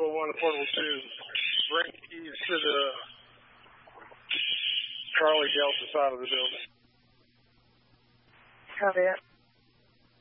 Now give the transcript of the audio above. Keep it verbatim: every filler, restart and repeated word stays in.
Portable one to Portable two. Bring keys to the Charlie Delta side of the building. Copy that.